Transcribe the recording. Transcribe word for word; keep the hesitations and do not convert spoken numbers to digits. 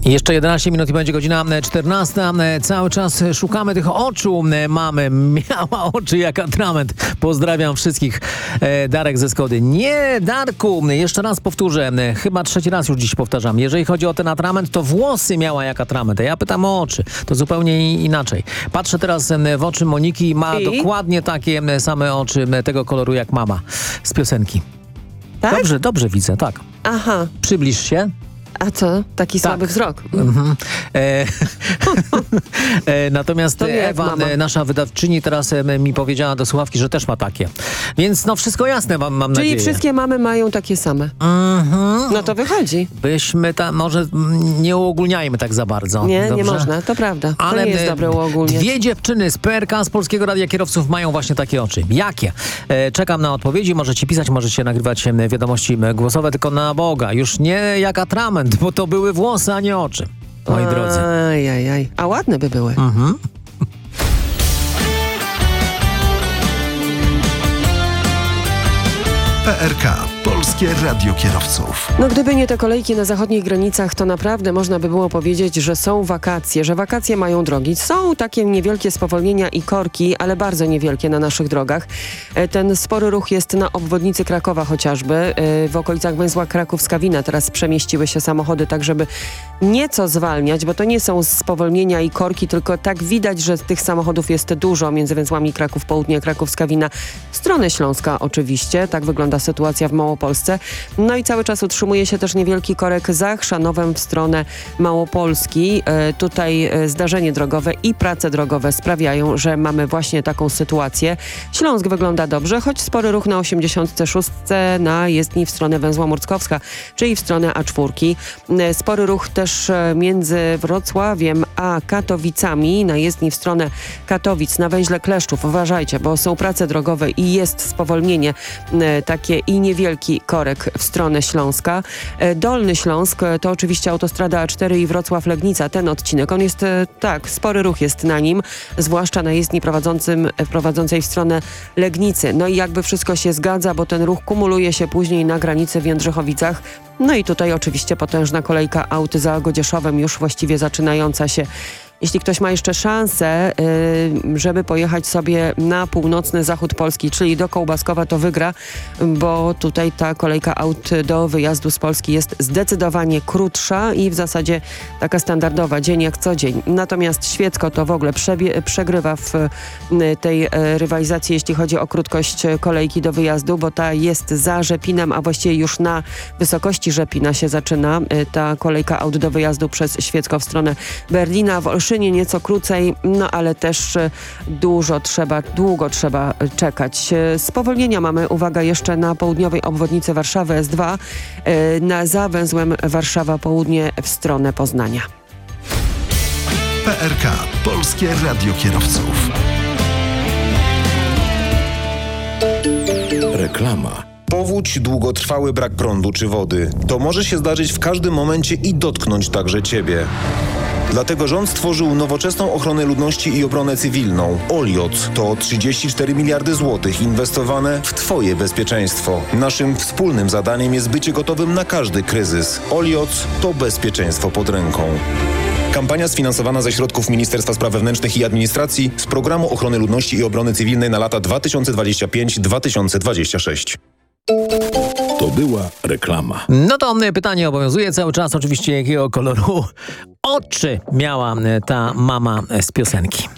I jeszcze jedenaście minut i będzie godzina czternasta. Cały czas szukamy tych oczu mamy. Miała oczy jak atrament. Pozdrawiam wszystkich. Darek ze Skody. Nie, Darku, jeszcze raz powtórzę. Chyba trzeci raz już dziś powtarzam. Jeżeli chodzi o ten atrament, to włosy miała jak atrament. A ja pytam o oczy. To zupełnie inaczej. Patrzę teraz w oczy Moniki i ma I? dokładnie takie same oczy tego koloru jak mama z piosenki. Tak? Dobrze, dobrze widzę, tak. Aha. Przybliż się. A co? Taki tak. słaby wzrok. Mhm. E, e, natomiast Ewa, nasza wydawczyni, teraz e, mi powiedziała do słuchawki, że też ma takie. Więc no wszystko jasne, mam, mam Czyli nadzieję. Czyli wszystkie mamy mają takie same. Mhm. No to wychodzi. Byśmy tam, może nie uogólniajmy tak za bardzo. Nie, Dobrze? nie można, to prawda. Ale to nie jest dobre uogólnienie. Dwie dziewczyny z P R K, z Polskiego Radia Kierowców mają właśnie takie oczy. Jakie? E, czekam na odpowiedzi, możecie pisać, możecie nagrywać wiadomości głosowe, tylko na Boga. Już nie jak atrament, bo to były włosy, a nie oczy, moi drodzy. Ajajaj. A ładne by były. Mhm. P R K. Polskie Radio Kierowców. No gdyby nie te kolejki na zachodnich granicach, to naprawdę można by było powiedzieć, że są wakacje, że wakacje mają drogi. Są takie niewielkie spowolnienia i korki, ale bardzo niewielkie na naszych drogach. Ten spory ruch jest na obwodnicy Krakowa chociażby. W okolicach węzła Kraków-Skawina teraz przemieściły się samochody tak, żeby nieco zwalniać, bo to nie są spowolnienia i korki, tylko tak widać, że tych samochodów jest dużo między węzłami Kraków Południe, Kraków-Skawina. W stronę Śląska oczywiście. Tak wygląda sytuacja w Małopolsce. No i cały czas utrzymuje się też niewielki korek za Chrzanowem w stronę Małopolski. E, tutaj e, zdarzenie drogowe i prace drogowe sprawiają, że mamy właśnie taką sytuację. Śląsk wygląda dobrze, choć spory ruch na osiemdziesiątce szóstce na jezdni w stronę węzła Murckowska, czyli w stronę A cztery. E, spory ruch też e, między Wrocławiem a Katowicami na jezdni w stronę Katowic na węźle Kleszczów. Uważajcie, bo są prace drogowe i jest spowolnienie e, takie i niewielki korek w stronę Śląska. Dolny Śląsk to oczywiście autostrada A cztery i Wrocław-Legnica. Ten odcinek, on jest, tak, spory ruch jest na nim, zwłaszcza na jezdni prowadzącym, prowadzącej w stronę Legnicy. No i jakby wszystko się zgadza, bo ten ruch kumuluje się później na granicy w Jędrzychowicach. No i tutaj oczywiście potężna kolejka aut za Godzieszowem, już właściwie zaczynająca się. Jeśli ktoś ma jeszcze szansę, yy, żeby pojechać sobie na północny zachód Polski, czyli do Kołbaskowa, to wygra, bo tutaj ta kolejka aut do wyjazdu z Polski jest zdecydowanie krótsza i w zasadzie taka standardowa, dzień jak co dzień. Natomiast Świecko to w ogóle przebie- przegrywa w yy, tej yy, rywalizacji, jeśli chodzi o krótkość kolejki do wyjazdu, bo ta jest za Rzepinem, a właściwie już na wysokości Rzepina się zaczyna yy, ta kolejka aut do wyjazdu przez Świecko w stronę Berlina, w Olszynie nieco krócej, no ale też dużo trzeba, długo trzeba czekać. Spowolnienia mamy, uwaga, jeszcze na południowej obwodnicy Warszawy S dwa, na za węzłem Warszawa Południe w stronę Poznania. P R K. Polskie Radio Kierowców. Reklama. Powódź, długotrwały brak prądu czy wody. To może się zdarzyć w każdym momencie i dotknąć także Ciebie. Dlatego rząd stworzył nowoczesną ochronę ludności i obronę cywilną. Oliot to trzydzieści cztery miliardy złotych inwestowane w Twoje bezpieczeństwo. Naszym wspólnym zadaniem jest bycie gotowym na każdy kryzys. Oliot to bezpieczeństwo pod ręką. Kampania sfinansowana ze środków Ministerstwa Spraw Wewnętrznych i Administracji z Programu Ochrony Ludności i Obrony Cywilnej na lata dwa tysiące dwudziesty piąty do dwa tysiące dwudziestego szóstego. To była reklama. No to pytanie obowiązuje cały czas oczywiście, jakiego koloru oczy miała ta mama z piosenki.